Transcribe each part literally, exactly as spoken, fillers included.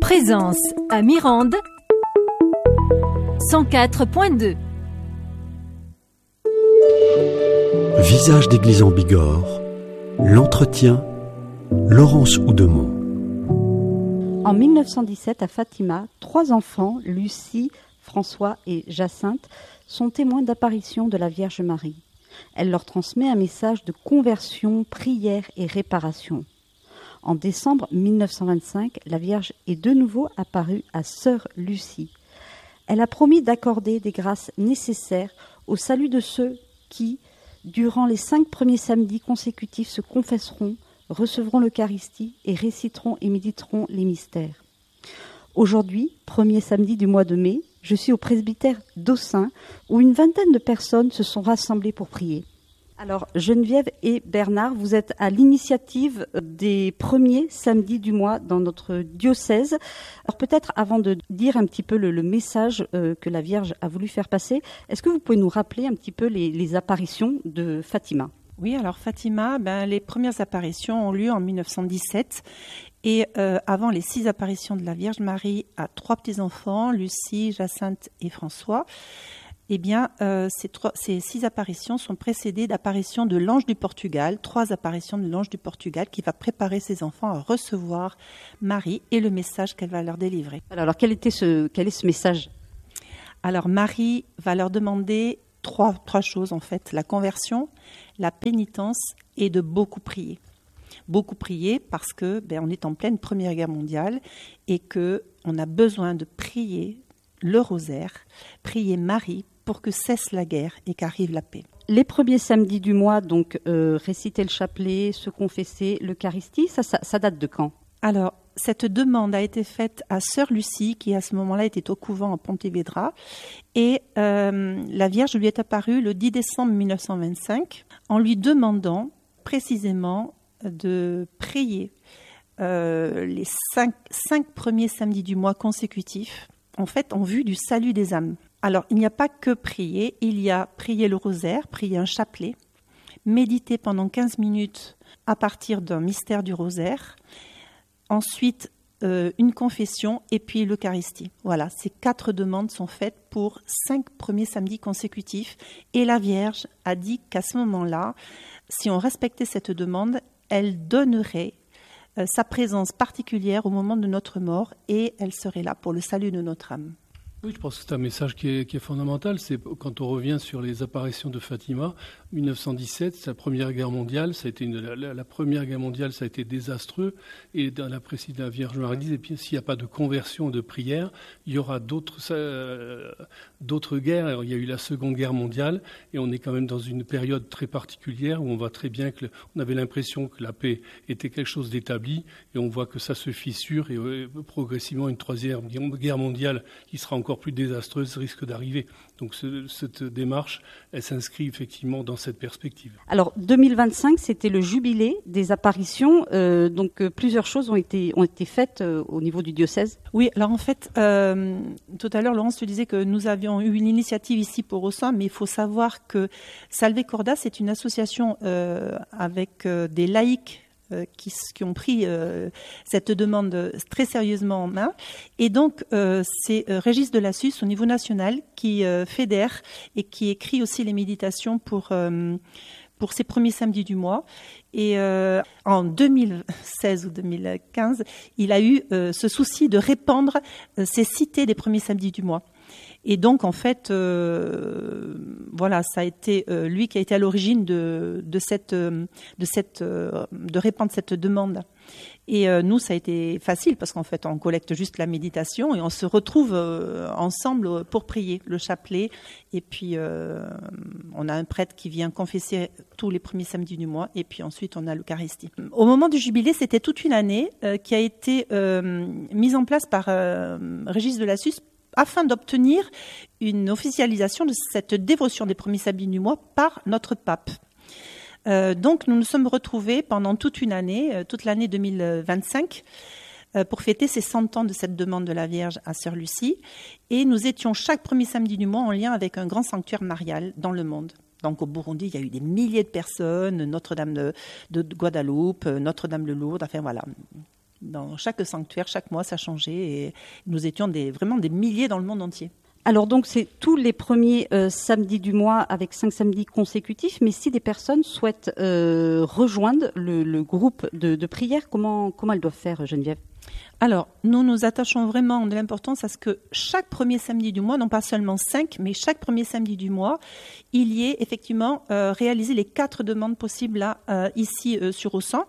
Présence à Mirande, cent quatre point deux. Visage d'église en Bigorre, l'entretien, Laurence Oudemont. En mille neuf cent dix-sept, à Fatima, trois enfants, Lucie, François et Jacinthe, sont témoins d'apparition de la Vierge Marie. Elle leur transmet un message de conversion, prière et réparation. En décembre mille neuf cent vingt-cinq, la Vierge est de nouveau apparue à sœur Lucie. Elle a promis d'accorder des grâces nécessaires au salut de ceux qui, durant les cinq premiers samedis consécutifs, se confesseront, recevront l'Eucharistie et réciteront et méditeront les mystères. Aujourd'hui, premier samedi du mois de mai, je suis au presbytère d'Aussin où une vingtaine de personnes se sont rassemblées pour prier. Alors, Geneviève et Bernard, vous êtes à l'initiative des premiers samedis du mois dans notre diocèse. Alors peut-être avant de dire un petit peu le, le message euh, que la Vierge a voulu faire passer, est-ce que vous pouvez nous rappeler un petit peu les, les apparitions de Fatima ? Oui, alors Fatima, ben, les premières apparitions ont lieu en mille neuf cent dix-sept. Et euh, avant les six apparitions de la Vierge Marie à trois petits-enfants, Lucie, Jacinthe et François, eh bien, euh, ces, trois, ces six apparitions sont précédées d'apparitions de l'ange du Portugal, trois apparitions de l'ange du Portugal qui va préparer ses enfants à recevoir Marie et le message qu'elle va leur délivrer. Alors, quel, était ce, quel est ce message ? Alors, Marie va leur demander trois, trois choses, en fait, la conversion, la pénitence et de beaucoup prier. Beaucoup prier parce que ben, on est en pleine Première Guerre mondiale et qu'on a besoin de prier le rosaire, prier Marie pour que cesse la guerre et qu'arrive la paix. Les premiers samedis du mois, donc euh, réciter le chapelet, se confesser, l'Eucharistie, ça, ça, ça date de quand ? Alors, cette demande a été faite à sœur Lucie, qui à ce moment-là était au couvent à Pontevedra, et euh, la Vierge lui est apparue le dix décembre mille neuf cent vingt-cinq en lui demandant précisément de prier euh, les cinq, cinq premiers samedis du mois consécutifs, en fait en vue du salut des âmes. Alors, il n'y a pas que prier, il y a prier le rosaire, prier un chapelet, méditer pendant quinze minutes à partir d'un mystère du rosaire, ensuite euh, une confession et puis l'Eucharistie. Voilà, ces quatre demandes sont faites pour cinq premiers samedis consécutifs et la Vierge a dit qu'à ce moment-là, si on respectait cette demande, elle donnerait euh, sa présence particulière au moment de notre mort et elle serait là pour le salut de notre âme. Oui, je pense que c'est un message qui est, qui est fondamental. C'est quand on revient sur les apparitions de Fatima, mille neuf cent dix-sept, c'est la Première Guerre mondiale. Ça a été une, la, la Première Guerre mondiale, ça a été désastreux. Et dans la précise de la Vierge Marie dit, et puis s'il n'y a pas de conversion, de prière, il y aura d'autres, euh, d'autres guerres. Alors, il y a eu la Seconde Guerre mondiale, et on est quand même dans une période très particulière où on voit très bien que le, on avait l'impression que la paix était quelque chose d'établi, et on voit que ça se fissure, et euh, progressivement une Troisième Guerre mondiale qui sera encore plus désastreuse risque d'arriver. Donc ce, cette démarche, elle s'inscrit effectivement dans cette perspective. Alors deux mille vingt-cinq, c'était le jubilé des apparitions, euh, donc euh, plusieurs choses ont été, ont été faites euh, au niveau du diocèse. Oui, alors en fait, euh, tout à l'heure Laurence te disait que nous avions eu une initiative ici pour Aussin, mais il faut savoir que Salve Corda, c'est une association euh, avec euh, des laïcs Qui, qui ont pris euh, cette demande très sérieusement en main. Et donc, euh, c'est euh, Régis Delassus, au niveau national, qui euh, fédère et qui écrit aussi les méditations pour, euh, pour ces premiers samedis du mois. Et euh, en deux mille seize ou deux mille quinze, il a eu euh, ce souci de répandre euh, ces cités des premiers samedis du mois. Et donc, en fait, euh, voilà, ça a été euh, lui qui a été à l'origine de, de cette, de cette, euh, de répandre cette demande. Et euh, nous, ça a été facile parce qu'en fait, on collecte juste la méditation et on se retrouve euh, ensemble pour prier le chapelet. Et puis, euh, on a un prêtre qui vient confesser tous les premiers samedis du mois. Et puis ensuite, on a l'Eucharistie. Au moment du jubilé, c'était toute une année euh, qui a été euh, mise en place par euh, Régis Delassus afin d'obtenir une officialisation de cette dévotion des premiers samedis du mois par notre pape. Euh, donc, nous nous sommes retrouvés pendant toute une année, euh, toute l'année deux mille vingt-cinq, euh, pour fêter ces cent ans de cette demande de la Vierge à Sœur Lucie. Et nous étions chaque premier samedi du mois en lien avec un grand sanctuaire marial dans le monde. Donc, au Burundi, il y a eu des milliers de personnes, Notre-Dame de, de Guadeloupe, Notre-Dame de Lourdes, enfin voilà. Dans chaque sanctuaire, chaque mois, ça changeait et nous étions des, vraiment des milliers dans le monde entier. Alors donc c'est tous les premiers euh, samedis du mois avec cinq samedis consécutifs, mais si des personnes souhaitent euh, rejoindre le, le groupe de, de prière, comment, comment elles doivent faire, Geneviève ? Alors, nous nous attachons vraiment de l'importance à ce que chaque premier samedi du mois, non pas seulement cinq, mais chaque premier samedi du mois, il y ait effectivement euh, réalisé les quatre demandes possibles là, euh, ici euh, sur Aussan.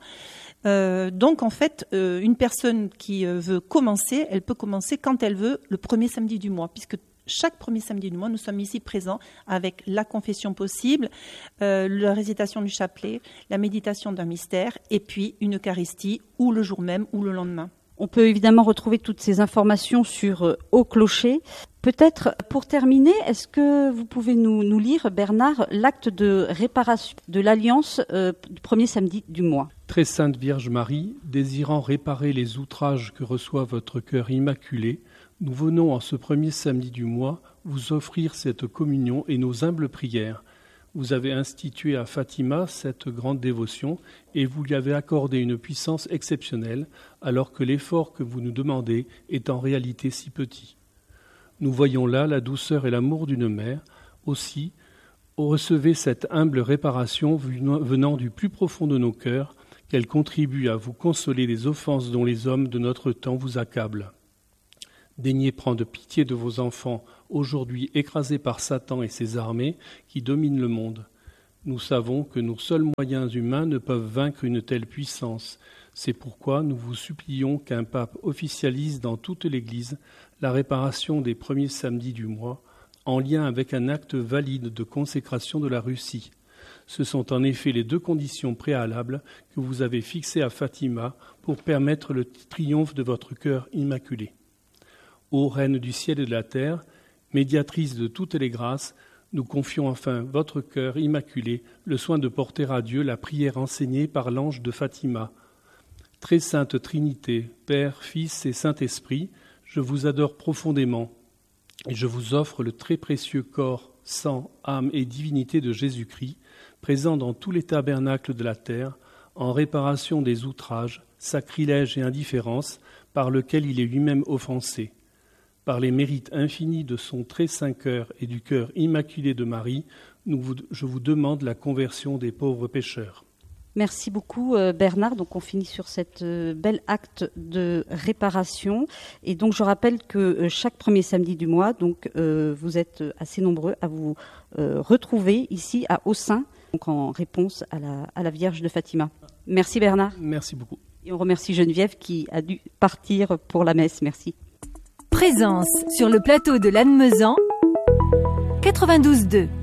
Euh, donc en fait, euh, une personne qui euh, veut commencer, elle peut commencer quand elle veut le premier samedi du mois, puisque chaque premier samedi du mois, nous sommes ici présents avec la confession possible, euh, la récitation du chapelet, la méditation d'un mystère, et puis une Eucharistie, ou le jour même, ou le lendemain. On peut évidemment retrouver toutes ces informations sur euh, Au Clocher. Peut-être, pour terminer, est-ce que vous pouvez nous, nous lire, Bernard, l'acte de réparation de l'Alliance euh, du premier samedi du mois ? Très sainte Vierge Marie, désirant réparer les outrages que reçoit votre cœur immaculé, nous venons en ce premier samedi du mois vous offrir cette communion et nos humbles prières. Vous avez institué à Fatima cette grande dévotion et vous lui avez accordé une puissance exceptionnelle alors que l'effort que vous nous demandez est en réalité si petit. Nous voyons là la douceur et l'amour d'une mère. Aussi, recevez cette humble réparation venant du plus profond de nos cœurs, qu'elle contribue à vous consoler des offenses dont les hommes de notre temps vous accablent. Daignez prendre pitié de vos enfants, aujourd'hui écrasés par Satan et ses armées qui dominent le monde. Nous savons que nos seuls moyens humains ne peuvent vaincre une telle puissance. C'est pourquoi nous vous supplions qu'un pape officialise dans toute l'Église la réparation des premiers samedis du mois, en lien avec un acte valide de consécration de la Russie. Ce sont en effet les deux conditions préalables que vous avez fixées à Fatima pour permettre le triomphe de votre cœur immaculé. Ô Reine du ciel et de la terre, médiatrice de toutes les grâces, nous confions enfin votre cœur immaculé le soin de porter à Dieu la prière enseignée par l'ange de Fatima. Très sainte Trinité, Père, Fils et Saint-Esprit, je vous adore profondément et je vous offre le très précieux corps, sang, âme et divinité de Jésus-Christ, présent dans tous les tabernacles de la terre, en réparation des outrages, sacrilèges et indifférences par lesquels il est lui-même offensé. Par les mérites infinis de son très saint cœur et du cœur immaculé de Marie, nous vous, je vous demande la conversion des pauvres pécheurs. Merci beaucoup Bernard. Donc on finit sur cette bel acte de réparation. Et donc je rappelle que chaque premier samedi du mois, donc euh, vous êtes assez nombreux à vous euh, retrouver ici à Aussan, donc en réponse à la, à la Vierge de Fatima. Merci Bernard. Merci beaucoup. Et on remercie Geneviève qui a dû partir pour la messe. Merci. Présence sur le plateau de Lannemezan, quatre-vingt-douze deux.